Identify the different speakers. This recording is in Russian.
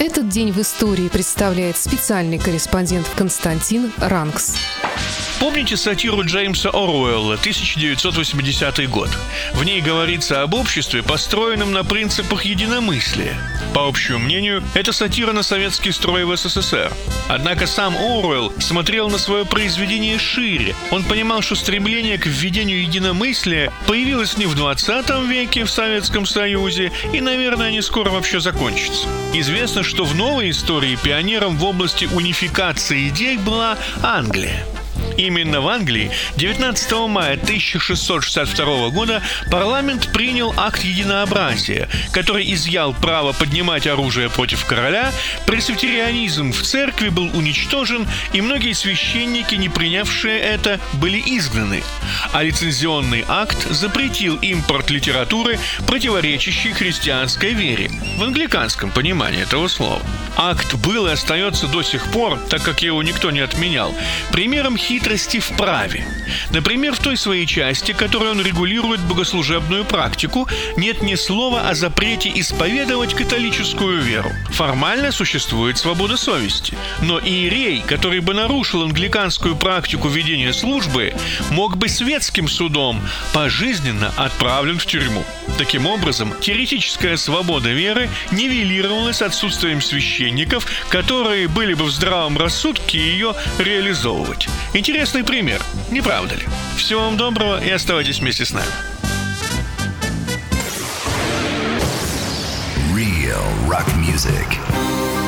Speaker 1: Этот день в истории представляет специальный корреспондент Константин Ранкс.
Speaker 2: Помните сатиру Джеймса Оруэлла «1980 год»? В ней говорится об обществе, построенном на принципах единомыслия. По общему мнению, это сатира на советский строй в СССР. Однако сам Оруэлл смотрел на свое произведение шире. Он понимал, что стремление к введению единомыслия появилось не в 20 веке в Советском Союзе и, наверное, не скоро вообще закончится. Известно, что в новой истории пионером в области унификации идей была Англия. Именно в Англии 19 мая 1662 года парламент принял акт единообразия, который изъял право поднимать оружие против короля, пресвитерианизм в церкви был уничтожен, и многие священники, не принявшие это, были изгнаны. А лицензионный акт запретил импорт литературы, противоречащей христианской вере, в англиканском понимании этого слова. Акт был и остается до сих пор, так как его никто не отменял, примером хитрости в праве. Например, в той своей части, которой он регулирует богослужебную практику, нет ни слова о запрете исповедовать католическую веру. Формально существует свобода совести, но иерей, который бы нарушил англиканскую практику ведения службы, мог бы светским судом пожизненно отправлен в тюрьму. Таким образом, теоретическая свобода веры нивелировалась отсутствием священников, которые были бы в здравом рассудке ее реализовывать. Интересный пример, не правда ли? Всего вам доброго и оставайтесь вместе с нами.
Speaker 3: Real rock music.